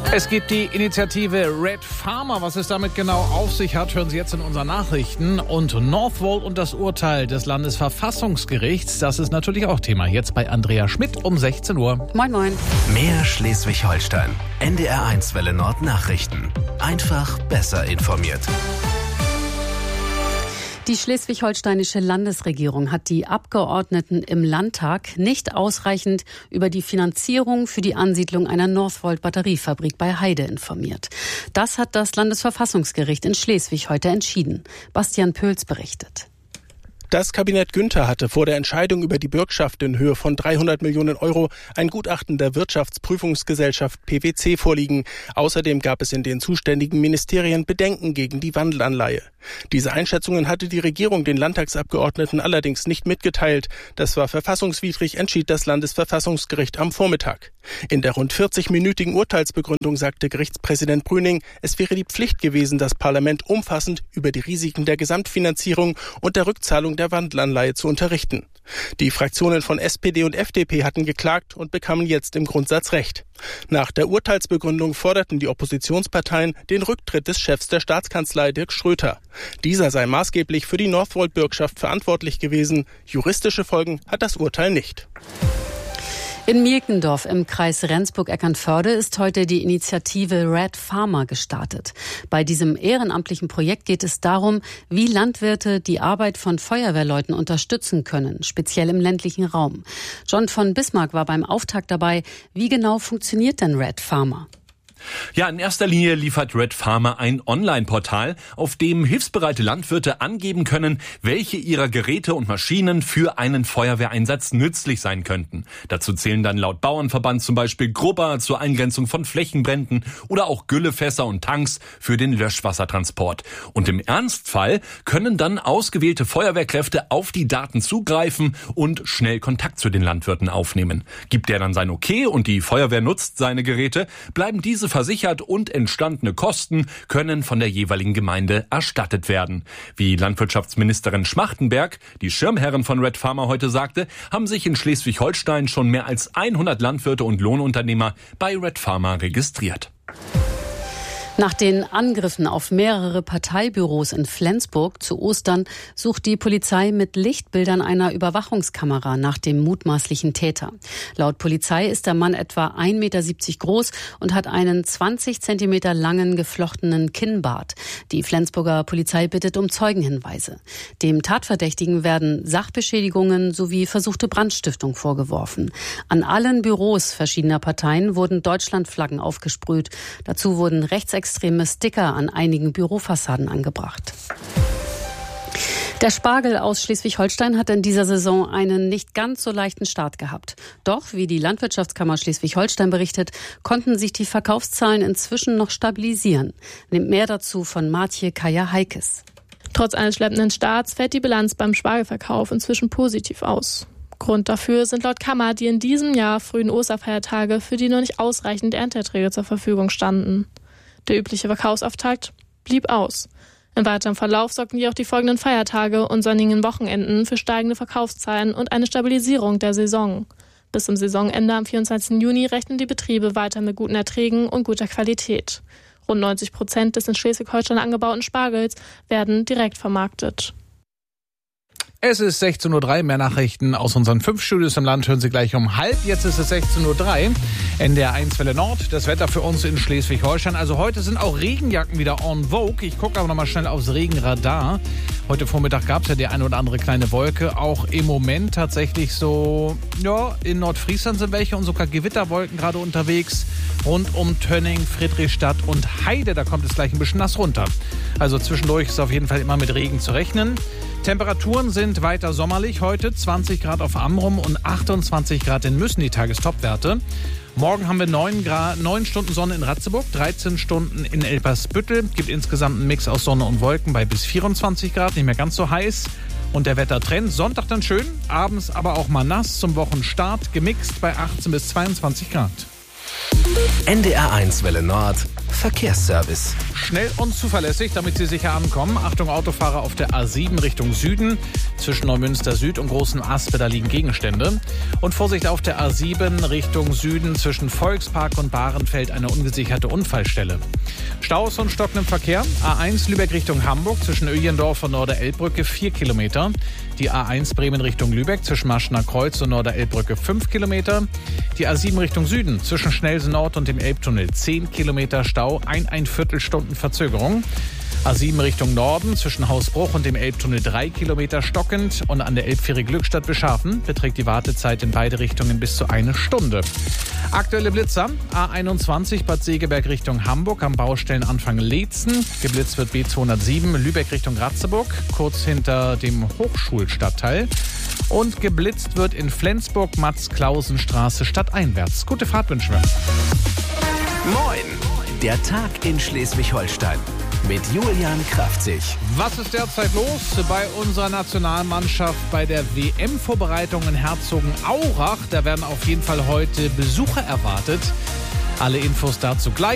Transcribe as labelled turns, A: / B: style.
A: Es gibt die Initiative Red Farmer. Was es damit genau auf sich hat, hören Sie jetzt in unseren Nachrichten. Und Northvolt und das Urteil des Landesverfassungsgerichts, das ist natürlich auch Thema. Jetzt bei Andrea Schmidt um 16 Uhr.
B: Moin, moin.
C: Mehr Schleswig-Holstein. NDR1 Welle Nord Nachrichten. Einfach besser informiert.
B: Die schleswig-holsteinische Landesregierung hat die Abgeordneten im Landtag nicht ausreichend über die Finanzierung für die Ansiedlung einer Northvolt-Batteriefabrik bei Heide informiert. Das hat das Landesverfassungsgericht in Schleswig heute entschieden. Bastian Pöls berichtet.
D: Das Kabinett Günther hatte vor der Entscheidung über die Bürgschaft in Höhe von 300 Millionen Euro ein Gutachten der Wirtschaftsprüfungsgesellschaft PwC vorliegen. Außerdem gab es in den zuständigen Ministerien Bedenken gegen die Wandelanleihe. Diese Einschätzungen hatte die Regierung den Landtagsabgeordneten allerdings nicht mitgeteilt. Das war verfassungswidrig, entschied das Landesverfassungsgericht am Vormittag. In der rund 40-minütigen Urteilsbegründung sagte Gerichtspräsident Brüning, es wäre die Pflicht gewesen, das Parlament umfassend über die Risiken der Gesamtfinanzierung und der Rückzahlung der Wandelanleihe zu unterrichten. Die Fraktionen von SPD und FDP hatten geklagt und bekamen jetzt im Grundsatz Recht. Nach der Urteilsbegründung forderten die Oppositionsparteien den Rücktritt des Chefs der Staatskanzlei Dirk Schröter. Dieser sei maßgeblich für die Northvolt-Bürgschaft verantwortlich gewesen. Juristische Folgen hat das Urteil nicht.
B: In Mirkendorf im Kreis Rendsburg-Eckernförde ist heute die Initiative Red Farmer gestartet. Bei diesem ehrenamtlichen Projekt geht es darum, wie Landwirte die Arbeit von Feuerwehrleuten unterstützen können, speziell im ländlichen Raum. John von Bismarck war beim Auftakt dabei. Wie genau funktioniert denn Red Farmer?
E: Ja, in erster Linie liefert Red Farmer ein Online-Portal, auf dem hilfsbereite Landwirte angeben können, welche ihrer Geräte und Maschinen für einen Feuerwehreinsatz nützlich sein könnten. Dazu zählen dann laut Bauernverband zum Beispiel Grubber zur Eingrenzung von Flächenbränden oder auch Güllefässer und Tanks für den Löschwassertransport. Und im Ernstfall können dann ausgewählte Feuerwehrkräfte auf die Daten zugreifen und schnell Kontakt zu den Landwirten aufnehmen. Gibt der dann sein Okay und die Feuerwehr nutzt seine Geräte, bleiben diese versichert und entstandene Kosten können von der jeweiligen Gemeinde erstattet werden. Wie Landwirtschaftsministerin Schmachtenberg, die Schirmherrin von Red Farmer, heute sagte, haben sich in Schleswig-Holstein schon mehr als 100 Landwirte und Lohnunternehmer bei Red Farmer registriert.
B: Nach den Angriffen auf mehrere Parteibüros in Flensburg zu Ostern sucht die Polizei mit Lichtbildern einer Überwachungskamera nach dem mutmaßlichen Täter. Laut Polizei ist der Mann etwa 1,70 Meter groß und hat einen 20 Zentimeter langen geflochtenen Kinnbart. Die Flensburger Polizei bittet um Zeugenhinweise. Dem Tatverdächtigen werden Sachbeschädigungen sowie versuchte Brandstiftung vorgeworfen. An allen Büros verschiedener Parteien wurden Deutschlandflaggen aufgesprüht. Dazu wurden rechtsextreme Sticker an einigen Bürofassaden angebracht. Der Spargel aus Schleswig-Holstein hat in dieser Saison einen nicht ganz so leichten Start gehabt. Doch, wie die Landwirtschaftskammer Schleswig-Holstein berichtet, konnten sich die Verkaufszahlen inzwischen noch stabilisieren. Nimmt mehr dazu von Martje Kaya-Heikes.
F: Trotz eines schleppenden Starts fällt die Bilanz beim Spargelverkauf inzwischen positiv aus. Grund dafür sind laut Kammer die in diesem Jahr frühen Osterfeiertage, für die noch nicht ausreichend Ernteerträge zur Verfügung standen. Der übliche Verkaufsauftakt blieb aus. Im weiteren Verlauf sorgten jedoch die folgenden Feiertage und sonnigen Wochenenden für steigende Verkaufszahlen und eine Stabilisierung der Saison. Bis zum Saisonende am 24. Juni rechnen die Betriebe weiter mit guten Erträgen und guter Qualität. Rund 90% des in Schleswig-Holstein angebauten Spargels werden direkt vermarktet.
A: Es ist 16:03 Uhr, mehr Nachrichten aus unseren 5 Studios im Land hören Sie gleich um halb. Jetzt ist es 16:03 Uhr, NDR1 Welle Nord. Das Wetter für uns in Schleswig-Holstein. Also heute sind auch Regenjacken wieder en vogue. Ich gucke aber noch mal schnell aufs Regenradar. Heute Vormittag gab es ja die eine oder andere kleine Wolke. Auch im Moment tatsächlich so, ja, in Nordfriesland sind welche und sogar Gewitterwolken gerade unterwegs. Rund um Tönning, Friedrichstadt und Heide, da kommt es gleich ein bisschen nass runter. Also zwischendurch ist auf jeden Fall immer mit Regen zu rechnen. Temperaturen sind weiter sommerlich. Heute 20 Grad auf Amrum und 28 Grad in Müssen, die Tagestopwerte. Morgen haben wir 9 Stunden Sonne in Ratzeburg, 13 Stunden in Elpersbüttel. Gibt insgesamt einen Mix aus Sonne und Wolken bei bis 24 Grad, nicht mehr ganz so heiß. Und der Wettertrend, Sonntag dann schön, abends aber auch mal nass zum Wochenstart, gemixt bei 18 bis 22 Grad.
C: NDR1 Welle Nord Verkehrsservice.
A: Schnell und zuverlässig, damit Sie sicher ankommen. Achtung, Autofahrer auf der A7 Richtung Süden. Zwischen Neumünster Süd und Großen Aspe, da liegen Gegenstände. Und Vorsicht auf der A7 Richtung Süden zwischen Volkspark und Bahrenfeld, eine ungesicherte Unfallstelle. Staus und stockendem Verkehr. A1 Lübeck Richtung Hamburg zwischen Öjendorf und Norderelbbrücke 4 Kilometer. Die A1 Bremen Richtung Lübeck zwischen Maschener Kreuz und Norderelbbrücke 5 Kilometer. Die A7 Richtung Süden zwischen Schnellsen Nord und dem Elbtunnel 10 Kilometer Stau, ein Viertelstunden Verzögerung. A7 Richtung Norden zwischen Hausbruch und dem Elbtunnel 3 Kilometer stockend und an der Elbfähre Glückstadt Beschafen beträgt die Wartezeit in beide Richtungen bis zu 1 Stunde. Aktuelle Blitzer, A21 Bad Segeberg Richtung Hamburg am Baustellenanfang Leetzen. Geblitzt wird B207 Lübeck Richtung Ratzeburg, kurz hinter dem Hochschulstadtteil. Und geblitzt wird in Flensburg Max-Klausen-Straße stadteinwärts. Gute Fahrt wünschen wir.
C: Moin! Der Tag in Schleswig-Holstein mit Julian Kraftzig.
A: Was ist derzeit los bei unserer Nationalmannschaft bei der WM-Vorbereitung in Herzogenaurach? Da werden auf jeden Fall heute Besucher erwartet. Alle Infos dazu gleich.